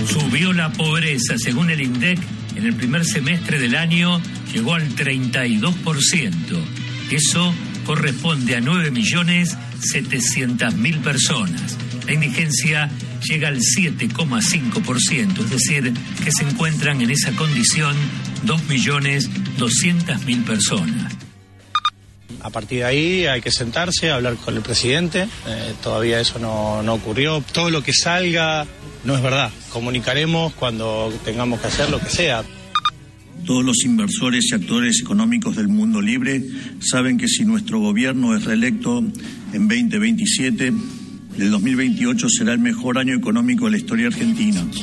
Subió la pobreza, según el INDEC, en el primer semestre del año llegó al 32%. Eso corresponde a 9.700.000 personas. La indigencia llega al 7,5%, es decir, que se encuentran en esa condición 2.200.000 personas. A partir de ahí hay que sentarse, hablar con el presidente, todavía eso no ocurrió. Todo lo que salga no es verdad, comunicaremos cuando tengamos que hacer lo que sea. Todos los inversores y actores económicos del mundo libre saben que si nuestro gobierno es reelecto en 2027, el 2028 será el mejor año económico de la historia argentina.